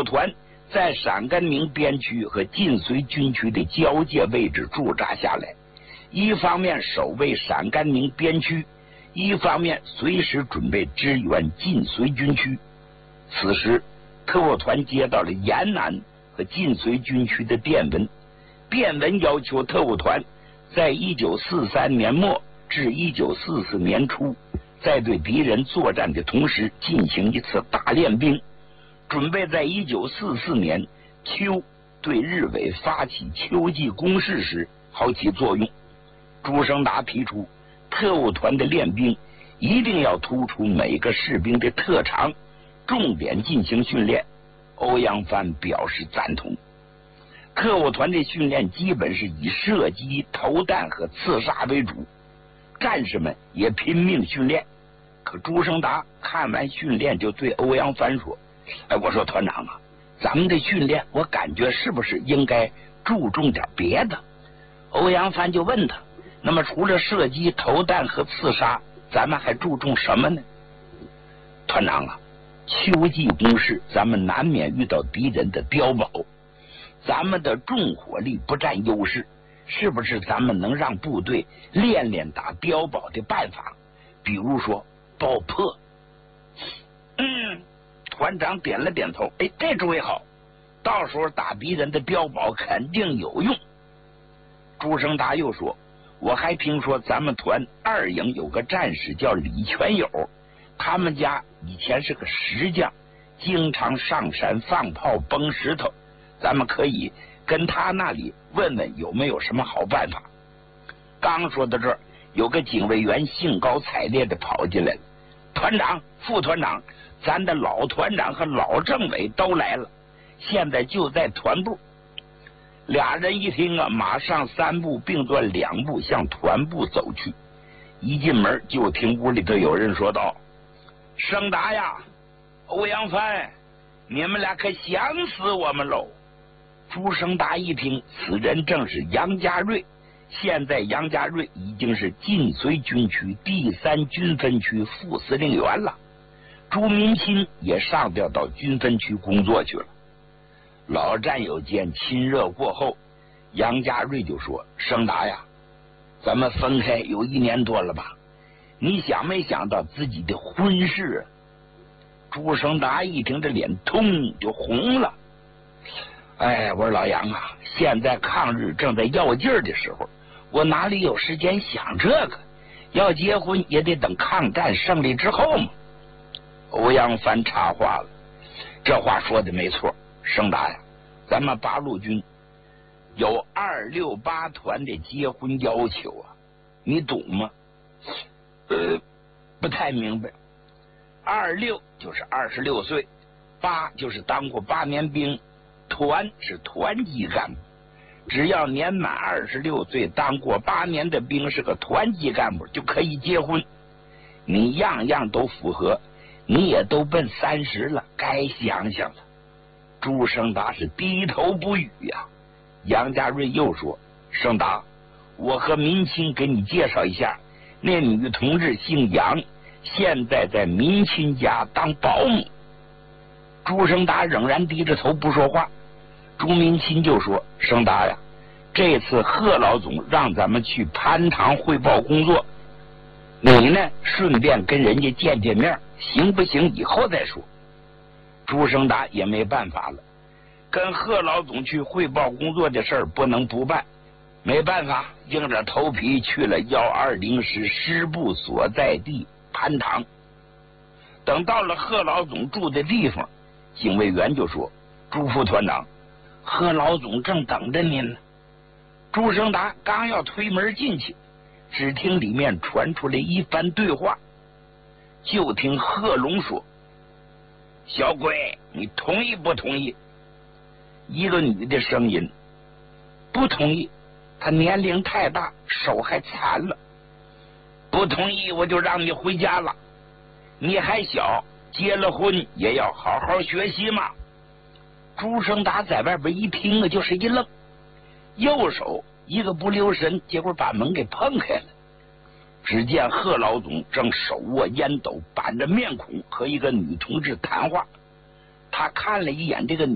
团在陕甘宁边区和晋绥军区的交界位置驻扎下来，一方面守卫陕甘宁边区，一方面随时准备支援晋绥军区。此时特务团接到了延安和晋绥军区的电文，电文要求特务团在1943年末至1944年初，在对敌人作战的同时进行一次大练兵，准备在1944年秋对日伪发起秋季攻势时好起作用。朱生达提出，特务团的练兵一定要突出每个士兵的特长，重点进行训练。欧阳帆表示赞同。特务团的训练基本是以射击、投弹和刺杀为主，战士们也拼命训练。可朱生达看完训练就对欧阳帆说：“我说团长啊，咱们的训练我感觉是不是应该注重点别的？”欧阳帆就问他：“那么除了射击、投弹和刺杀，咱们还注重什么呢？”团长啊，秋季攻势咱们难免遇到敌人的碉堡，咱们的重火力不占优势，是不是咱们能让部队练练打碉堡的办法，比如说爆破？团长点了点头，这主意好，到时候打敌人的碉堡肯定有用。朱生达又说：“我还听说咱们团二营有个战士叫李全友，他们家以前是个石匠，经常上山放炮崩石头，咱们可以跟他那里问问有没有什么好办法。”刚说到这儿，有个警卫员兴高采烈的跑进来了：“团长、副团长，咱的老团长和老政委都来了，现在就在团部。”俩人一听啊，马上3步并作2步向团部走去。一进门就听屋里头有人说道：“盛达呀，欧阳帆，你们俩可想死我们喽！”朱生达一听，此人正是杨家瑞。现在杨家瑞已经是晋绥军区第3军分区副司令员了，朱民清也上调到军分区工作去了。老战友间亲热过后，杨家瑞就说：“盛达呀，咱们分开有1年多了吧？你想没想到自己的婚事？”朱生达一听，这脸通就红了。我说老杨啊，现在抗日正在要劲儿的时候，我哪里有时间想这个？要结婚也得等抗战胜利之后嘛。欧阳帆插话了：“这话说的没错，盛达呀，咱们八路军有268团的结婚要求啊，你懂吗？”不太明白。26就是26岁，8就是当过8年兵，团是团级干部，只要年满26岁，当过8年的兵，是个团级干部就可以结婚。你样样都符合，你也都奔30了，该想想了。朱生达是低头不语呀。杨家瑞又说：“盛达，我和民清给你介绍一下，那女同志姓杨，现在在民清家当保姆。”朱生达仍然低着头不说话。朱民清就说：“盛达呀，这次贺老总让咱们去潘塘汇报工作，你呢顺便跟人家见见面，行不行？以后再说。”朱生达也没办法了，跟贺老总去汇报工作的事儿不能不办，没办法，硬着头皮去了120师师部所在地潘塘。等到了贺老总住的地方，警卫员就说：“朱副团长，贺老总正等着您呢。”朱生达刚要推门进去，只听里面传出来一番对话。就听贺龙说：“小鬼，你同意不同意？”一个女的声音：“不同意，她年龄太大，手还残了。”“不同意我就让你回家了，你还小，结了婚也要好好学习嘛。”朱生达在外边一听啊，就是一愣，右手一个不留神，结果把门给碰开了。只见贺老总正手握烟斗，板着面孔和一个女同志谈话。他看了一眼这个女